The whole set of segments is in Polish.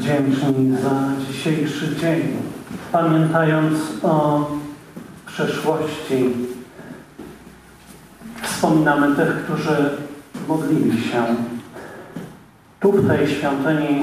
wdzięczni za dzisiejszy dzień, pamiętając o przeszłości. Wspominamy tych, którzy modlili się tu w tej świątyni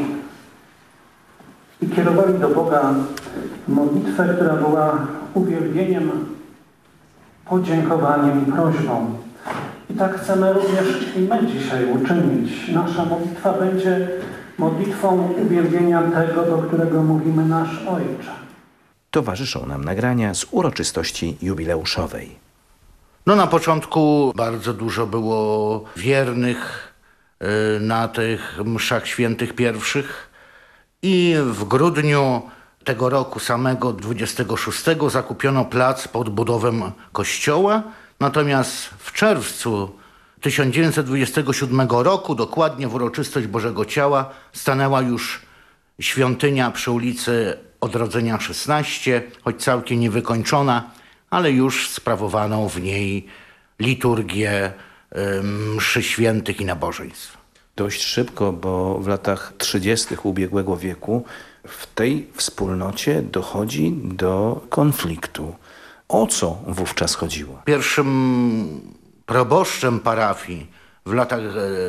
i kierowali do Boga modlitwę, która była uwielbieniem, podziękowaniem i prośbą. I tak chcemy również i my dzisiaj uczynić. Nasza modlitwa będzie modlitwą uwielbienia tego, do którego mówimy nasz Ojcze. Towarzyszą nam nagrania z uroczystości jubileuszowej. No na początku bardzo dużo było wiernych na tych mszach świętych pierwszych i w grudniu tego roku samego 26 zakupiono plac pod budowę kościoła, natomiast w czerwcu 1927 roku, dokładnie w uroczystość Bożego Ciała, stanęła już świątynia przy ulicy Odrodzenia 16, choć całkiem niewykończona, ale już sprawowano w niej liturgię mszy świętych i nabożeństw. Dość szybko, bo w latach 30. ubiegłego wieku w tej wspólnocie dochodzi do konfliktu. O co wówczas chodziło? Pierwszym proboszczem parafii w latach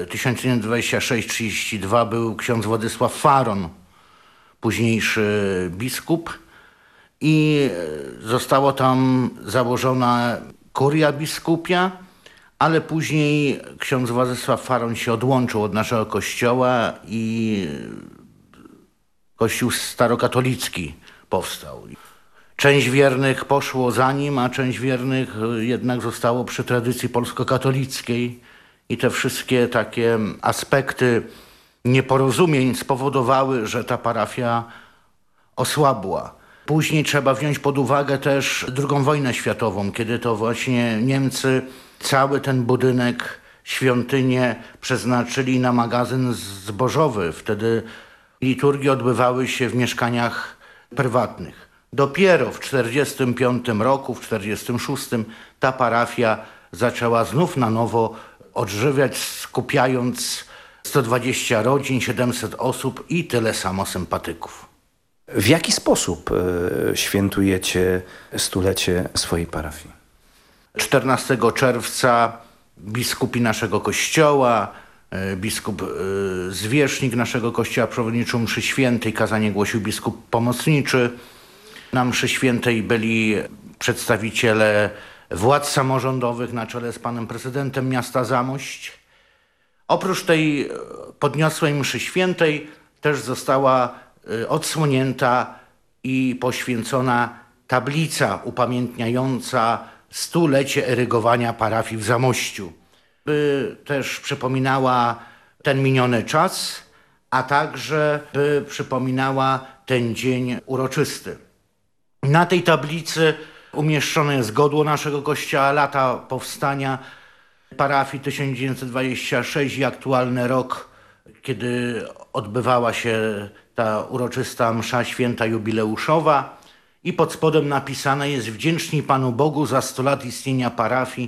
1926-32 był ksiądz Władysław Faron, późniejszy biskup, i została tam założona kuria biskupia, ale później ksiądz Władysław Faron się odłączył od naszego kościoła i kościół starokatolicki powstał. Część wiernych poszło za nim, a część wiernych jednak zostało przy tradycji polskokatolickiej i te wszystkie takie aspekty nieporozumień spowodowały, że ta parafia osłabła. Później trzeba wziąć pod uwagę też II wojnę światową, kiedy to właśnie Niemcy cały ten budynek, świątynię przeznaczyli na magazyn zbożowy. Wtedy liturgie odbywały się w mieszkaniach prywatnych. Dopiero w 1945 roku, w 1946 ta parafia zaczęła znów na nowo odżywiać, skupiając 120 rodzin, 700 osób i tyle samo sympatyków. W jaki sposób świętujecie stulecie swojej parafii? 14 czerwca biskupi naszego kościoła, biskup zwierzchnik naszego kościoła przewodniczył mszy świętej, kazanie głosił biskup pomocniczy. Na mszy świętej byli przedstawiciele władz samorządowych na czele z panem prezydentem miasta Zamość. Oprócz tej podniosłej mszy świętej też została odsłonięta i poświęcona tablica upamiętniająca stulecie erygowania parafii w Zamościu, by też przypominała ten miniony czas, a także by przypominała ten dzień uroczysty. Na tej tablicy umieszczone jest godło naszego kościoła, lata powstania parafii 1926 i aktualny rok, kiedy odbywała się ta uroczysta msza święta jubileuszowa, i pod spodem napisane jest: wdzięczni Panu Bogu za 100 lat istnienia parafii